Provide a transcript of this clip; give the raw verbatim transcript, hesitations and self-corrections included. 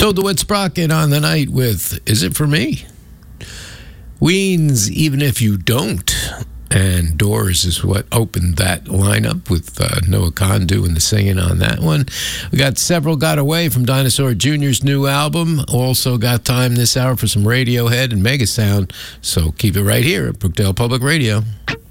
Toad the Wet Sprocket on the night with Is It For Me? Ween's Even If You Don't. And Doors is what opened that lineup with uh, Noah Kahn doing the singing on that one. We got Several Got Away from Dinosaur Junior's new album. Also got time this hour for some Radiohead and Mega Sound. So keep it right here at Brookdale Public Radio.